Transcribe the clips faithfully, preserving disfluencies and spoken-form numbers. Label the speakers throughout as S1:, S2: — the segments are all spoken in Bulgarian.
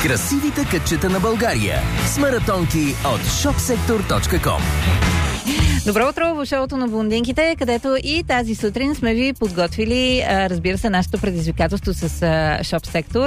S1: Красивите кътчета на България с маратонки от шопсектор точка ком.
S2: Добро утро в шоуто на блондинките, където и тази сутрин сме ви подготвили, разбира се, нашето предизвикателство с Шоп Сектор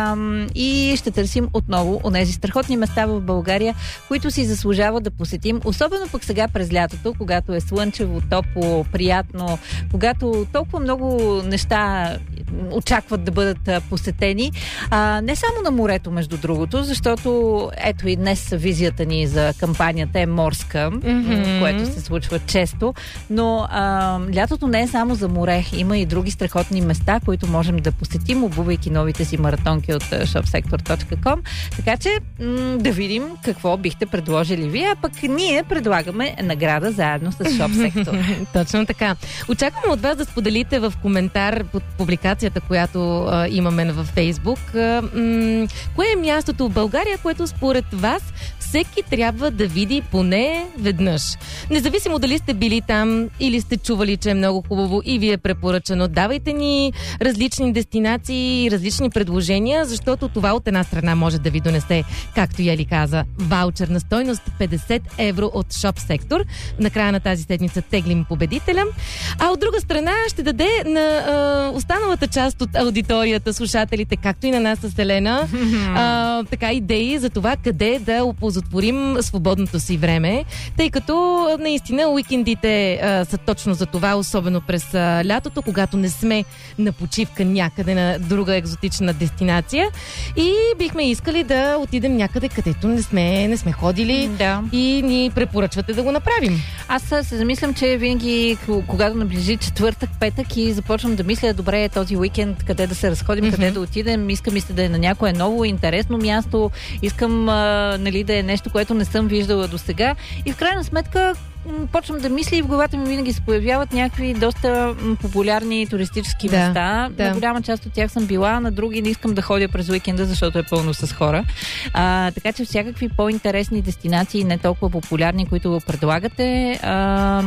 S2: и ще търсим отново онези страхотни места в България, които си заслужават да посетим, особено пък сега през лятото, когато е слънчево, топло, приятно, когато толкова много неща очакват да бъдат посетени. А, не само на морето, между другото, защото ето и днес визията ни за кампанията е морска, mm-hmm. което се случва често, но а, лятото не е само за море. Има и други страхотни места, които можем да посетим, обувайки новите си маратонки от шопсектор точка ком. Така че м- да видим какво бихте предложили вие, а пък ние предлагаме награда заедно с Шопсектор.
S3: Точно така. Очакваме от вас да споделите в коментар под публикацията, която а, имаме във Фейсбук. А, м- кое е мястото в България, което според вас всеки трябва да види поне веднъж? Независимо дали сте били там или сте чували, че е много хубаво и ви е препоръчано, давайте ни различни дестинации, различни предложения, защото това от една страна може да ви донесе, както Ели каза, ваучер на стойност петдесет евро от Шоп Сектор. Накрая на тази седмица теглим победителя. А от друга страна ще даде на а, останалата част от аудиторията, слушателите, както и на нас с Елена, а, така идеи за това къде да оползотворим свободното си време, тъй като наистина уикендите а, са точно за това, особено през а, лятото, когато не сме на почивка някъде на друга екзотична дестинация и бихме искали да отидем някъде, където не сме, не сме ходили
S2: да.
S3: И ни препоръчвате да го направим.
S2: Аз се замислям, че винаги, когато наближи четвъртък, петък и започвам да мисля, добре е този уикенд, къде да се разходим, mm-hmm. къде да отидем, искам иска да е на някое ново, интересно място, искам а, нали, да е нещо, което не съм виждала до сега и в крайна сметка почвам да мисля и в главата ми винаги се появяват някакви доста популярни туристически
S3: да,
S2: места.
S3: Да.
S2: На голяма част от тях съм била, на други не искам да ходя през уикенда, защото е пълно с хора. А, така че всякакви по-интересни дестинации, не толкова популярни, които го предлагате, а,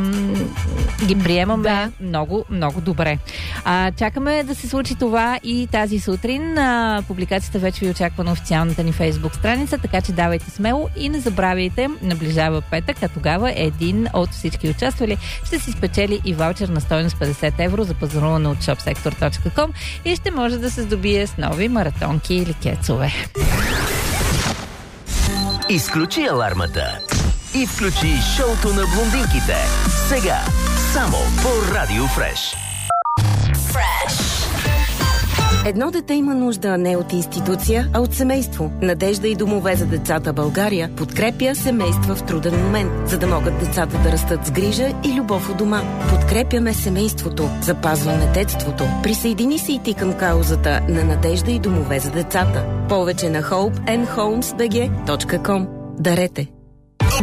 S2: ги приемаме да. много, много добре. А, чакаме да се случи това и тази сутрин. А, публикацията вече ви очаква на официалната ни Фейсбук страница, така че давайте смело и не забравяйте, наближава петък, а тогава един от всички участвали ще си спечели и ваучер на стойност петдесет евро за пазаруване от шопсектор точка ком и ще може да се здобие с нови маратонки или кецове.
S1: Изключи алармата и включи шоуто на блондинките. Сега, само по Радио Фреш.
S4: Фреш. Едно дете има нужда не от институция, а от семейство. Надежда и домове за децата България подкрепя семейства в труден момент, за да могат децата да растат с грижа и любов у дома. Подкрепяме семейството, запазваме детството. Присъедини се и ти към каузата на Надежда и домове за децата. Повече на хоуп енд хоумс би джи точка ком. Дарете!